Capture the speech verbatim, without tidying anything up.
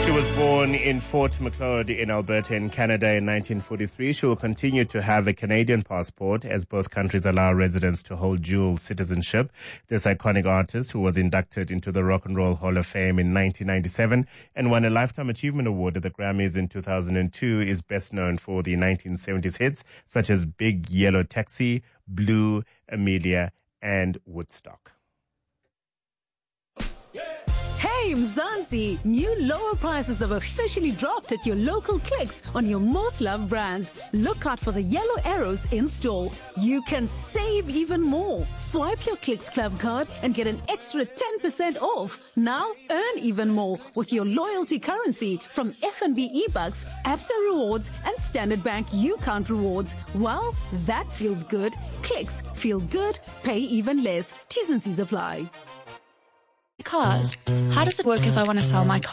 She was born in Fort Macleod in Alberta in Canada in nineteen forty-three. She will continue to have a Canadian passport as both countries allow residents to hold dual citizenship. This iconic artist, who was inducted into the Rock and Roll Hall of Fame in nineteen ninety-seven and won a Lifetime Achievement Award at the Grammys in two thousand two, is best known for the nineteen seventies hits such as Big Yellow Taxi, Blue, Amelia, and Woodstock. Hey Mzansi, new lower prices have officially dropped at your local Clicks on your most loved brands. Look out for the yellow arrows in store. You can save even more. Swipe your Clicks Club card and get an extra ten percent off. Now earn even more with your loyalty currency from F N B eBucks, Absa Rewards and Standard Bank U-Count Rewards. Well, that feels good. Clicks, feel good, pay even less. T's and C's apply. Cars. How does it work if I want to sell my car?